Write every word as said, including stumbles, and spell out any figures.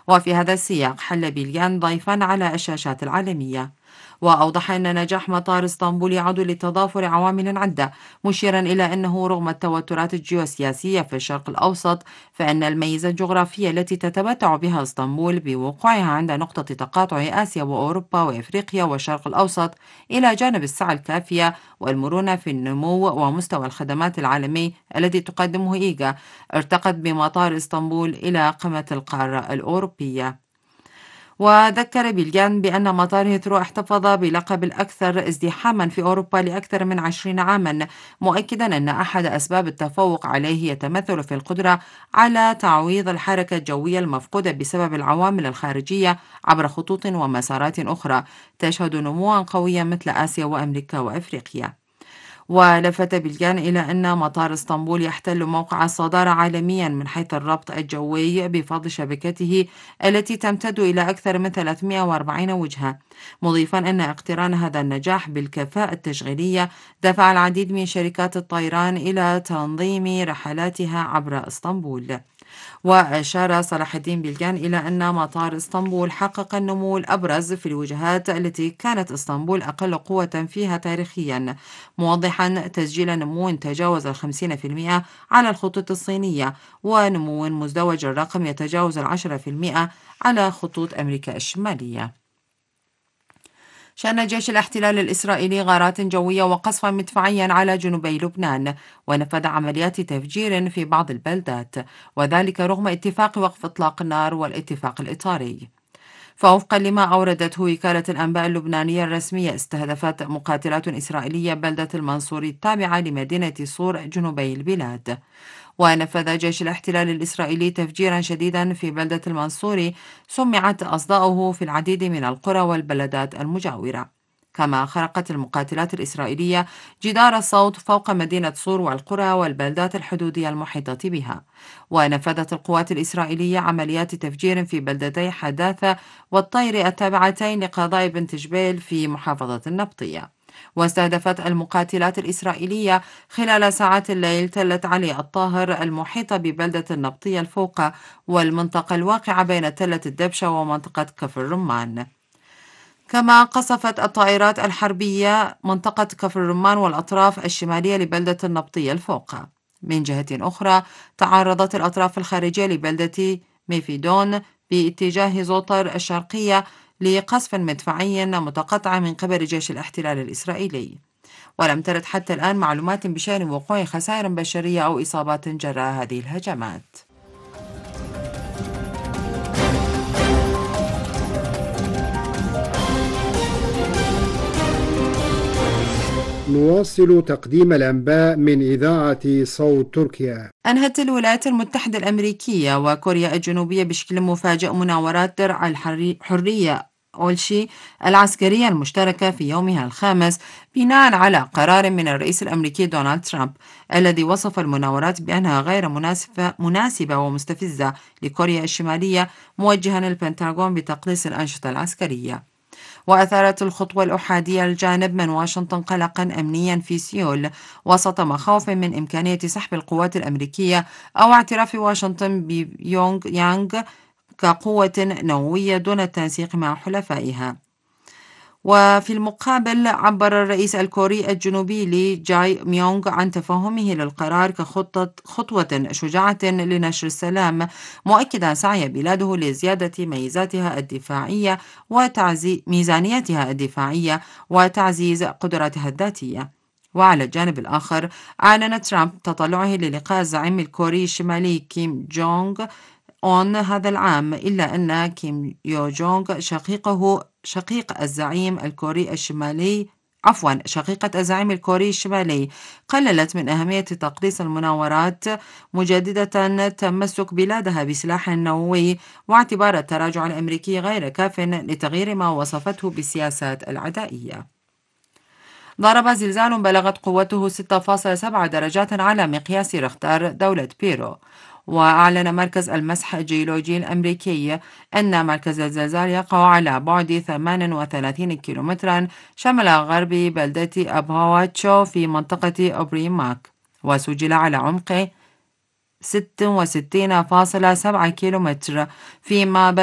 وفي هذا السياق حل بليان ضيفا على الشاشات العالمية، وأوضح أن نجاح مطار اسطنبول يعود لتضافر عوامل عدة، مشيرا إلى أنه رغم التوترات الجيوسياسية في الشرق الأوسط فإن الميزة الجغرافية التي تتمتع بها اسطنبول بوقوعها عند نقطة تقاطع آسيا وأوروبا وإفريقيا والشرق الأوسط إلى جانب السعة الكافية والمرونة في النمو ومستوى الخدمات العالمي الذي تقدمه إيجا ارتقت بمطار اسطنبول إلى قمة القارة الأوروبية. وذكر بيليان بأن مطار هيثرو احتفظ بلقب الأكثر ازدحاما في أوروبا لأكثر من عشرين عاما، مؤكدا أن أحد أسباب التفوق عليه يتمثل في القدرة على تعويض الحركة الجوية المفقودة بسبب العوامل الخارجية عبر خطوط ومسارات أخرى تشهد نموا قويا مثل آسيا وأمريكا وأفريقيا. ولفت بلجان إلى أن مطار اسطنبول يحتل موقع الصدارة عالميا من حيث الربط الجوي بفضل شبكته التي تمتد إلى أكثر من ثلاثمائة وأربعين وجهة، مضيفا أن اقتران هذا النجاح بالكفاءة التشغيلية دفع العديد من شركات الطيران إلى تنظيم رحلاتها عبر اسطنبول. وأشار صلاح الدين بلجان إلى أن مطار اسطنبول حقق النمو الأبرز في الوجهات التي كانت اسطنبول أقل قوة فيها تاريخيا، موضحا تسجيل نمو تجاوز الخمسين في المئة على الخطوط الصينية ونمو مزدوج الرقم يتجاوز العشرة في المئة على خطوط أمريكا الشمالية. شن جيش الاحتلال الإسرائيلي غارات جوية وقصفا مدفعيا على جنوبي لبنان، ونفذ عمليات تفجير في بعض البلدات، وذلك رغم اتفاق وقف إطلاق النار والاتفاق الإطاري. فوفقا لما أوردته وكالة الأنباء اللبنانية الرسمية، استهدفت مقاتلات إسرائيلية بلدة المنصوري التابعة لمدينة صور جنوبي البلاد. ونفذ جيش الاحتلال الإسرائيلي تفجيرا شديدا في بلدة المنصوري سمعت أصداؤه في العديد من القرى والبلدات المجاورة. كما خرقت المقاتلات الإسرائيلية جدار الصوت فوق مدينة صور والقرى والبلدات الحدودية المحيطة بها. ونفذت القوات الإسرائيلية عمليات تفجير في بلدتي حداثة والطير التابعتين لقضاء بنت جبيل في محافظة النبطية. واستهدفت المقاتلات الإسرائيلية خلال ساعات الليل تلة علي الطاهر المحيطة ببلدة النبطية الفوقة والمنطقة الواقعة بين تلة الدبشة ومنطقة كفر الرمان. كما قصفت الطائرات الحربية منطقة كفر الرمان والأطراف الشمالية لبلدة النبطية الفوقة. من جهة أخرى تعرضت الأطراف الخارجية لبلدة ميفيدون باتجاه زوطر الشرقية لقصف مدفعي متقطع من قبل جيش الاحتلال الإسرائيلي، ولم ترد حتى الآن معلومات بشأن وقوع خسائر بشرية أو إصابات جراء هذه الهجمات. نواصل تقديم الأنباء من إذاعة صوت تركيا. أنهت الولايات المتحدة الأمريكية وكوريا الجنوبية بشكل مفاجئ مناورات درع الحرية أولشي العسكرية المشتركة في يومها الخامس بناء على قرار من الرئيس الأمريكي دونالد ترامب الذي وصف المناورات بأنها غير مناسبة, مناسبة ومستفزة لكوريا الشمالية، موجها البنتاغون بتقليص الأنشطة العسكرية. وأثارت الخطوة الأحادية الجانب من واشنطن قلقا أمنيا في سيول وسط مخاوف من إمكانية سحب القوات الأمريكية أو اعتراف واشنطن ببيونغ يانغ كقوة نووية دون التنسيق مع حلفائها. وفي المقابل عبر الرئيس الكوري الجنوبي لي جاي ميونغ عن تفهمه للقرار كخطة خطوة شجاعة لنشر السلام، مؤكدا سعي بلاده لزيادة ميزاتها الدفاعية وتعزيز ميزانيتها الدفاعية وتعزيز قدراتها الذاتية. وعلى الجانب الآخر أعلن ترامب تطلعه للقاء الزعيم الكوري الشمالي كيم جونغ أون هذا العام، إلا أن كيم يو جونغ شقيقه شقيق الزعيم الكوري الشمالي عفوا شقيقة الزعيم الكوري الشمالي قللت من أهمية تقليص المناورات، مجددة تمسك بلادها بسلاح نووي واعتبار التراجع الأمريكي غير كاف لتغيير ما وصفته بالسياسات العدائية. ضرب زلزال بلغت قوته ستة فاصلة سبعة درجات على مقياس ريختر دولة بيرو. وأعلن مركز المسح الجيولوجي الأمريكي أن مركز الزلزال يقع على بعد ثمانية وثلاثين كيلومترا شمال غرب بلدة أباواتشو في منطقة أوبريماك، وسجل على عمق ستة وستين فاصلة سبعة كيلومتر، فيما